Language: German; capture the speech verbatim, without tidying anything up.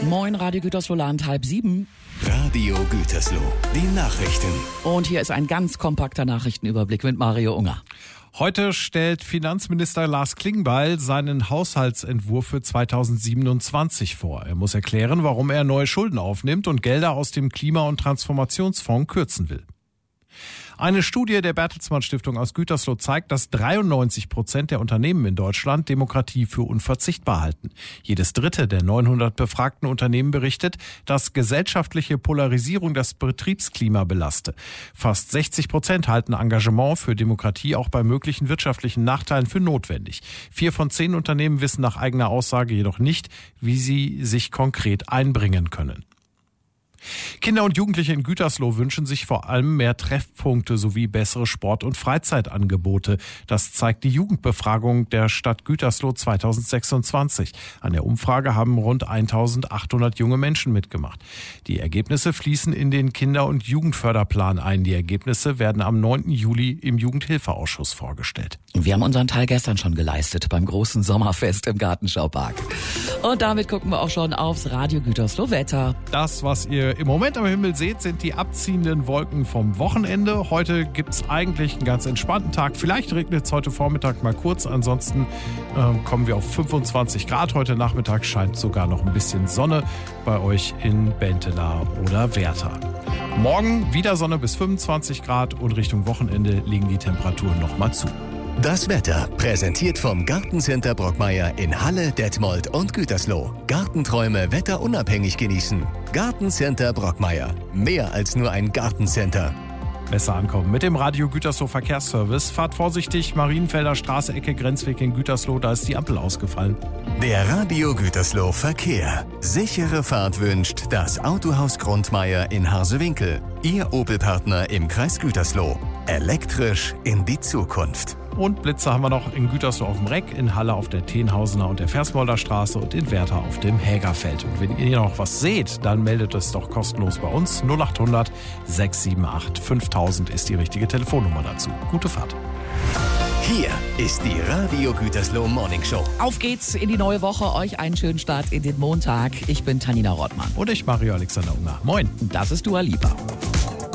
Moin, Radio Gütersloh, Land, halb sieben. Radio Gütersloh, die Nachrichten. Und hier ist ein ganz kompakter Nachrichtenüberblick mit Mario Unger. Heute stellt Finanzminister Lars Klingbeil seinen Haushaltsentwurf für zweitausendsiebenundzwanzig vor. Er muss erklären, warum er neue Schulden aufnimmt und Gelder aus dem Klima- und Transformationsfonds kürzen will. Eine Studie der Bertelsmann Stiftung aus Gütersloh zeigt, dass dreiundneunzig Prozent der Unternehmen in Deutschland Demokratie für unverzichtbar halten. Jedes dritte der neunhundert befragten Unternehmen berichtet, dass gesellschaftliche Polarisierung das Betriebsklima belaste. Fast sechzig Prozent halten Engagement für Demokratie auch bei möglichen wirtschaftlichen Nachteilen für notwendig. Vier von zehn Unternehmen wissen nach eigener Aussage jedoch nicht, wie sie sich konkret einbringen können. Kinder und Jugendliche in Gütersloh wünschen sich vor allem mehr Treffpunkte sowie bessere Sport- und Freizeitangebote. Das zeigt die Jugendbefragung der Stadt Gütersloh zweitausendsechsundzwanzig. An der Umfrage haben rund eintausendachthundert junge Menschen mitgemacht. Die Ergebnisse fließen in den Kinder- und Jugendförderplan ein. Die Ergebnisse werden am neunten Juli im Jugendhilfeausschuss vorgestellt. Wir haben unseren Teil gestern schon geleistet beim großen Sommerfest im Gartenschaupark. Und damit gucken wir auch schon aufs Radio Gütersloh Wetter. Das, was ihr im Moment am Himmel seht, sind die abziehenden Wolken vom Wochenende. Heute gibt es eigentlich einen ganz entspannten Tag. Vielleicht regnet es heute Vormittag mal kurz. Ansonsten äh, kommen wir auf fünfundzwanzig Grad. Heute Nachmittag scheint sogar noch ein bisschen Sonne bei euch in Benteler oder Werther. Morgen wieder Sonne bis fünfundzwanzig Grad und Richtung Wochenende liegen die Temperaturen noch mal zu. Das Wetter präsentiert vom Gartencenter Brockmeier in Halle, Detmold und Gütersloh. Gartenträume wetterunabhängig genießen. Gartencenter Brockmeier. Mehr als nur ein Gartencenter. Besser ankommen mit dem Radio Gütersloh Verkehrsservice. Fahrt vorsichtig, Marienfelder Straße, Ecke Grenzweg in Gütersloh, da ist die Ampel ausgefallen. Der Radio Gütersloh Verkehr. Sichere Fahrt wünscht das Autohaus Grundmeier in Harsewinkel. Ihr Opel-Partner im Kreis Gütersloh. Elektrisch in die Zukunft. Und Blitze haben wir noch in Gütersloh auf dem Reck, in Halle auf der Tenhausener und der Versmolder Straße und in Werther auf dem Hägerfeld. Und wenn ihr noch was seht, dann meldet es doch kostenlos bei uns. null acht hundert sechs sieben acht fünftausend ist die richtige Telefonnummer dazu. Gute Fahrt. Hier ist die Radio Gütersloh Morning Show. Auf geht's in die neue Woche. Euch einen schönen Start in den Montag. Ich bin Tanina Rottmann. Und ich, Mario Alexander Unger. Moin. Das ist Dua Lipa.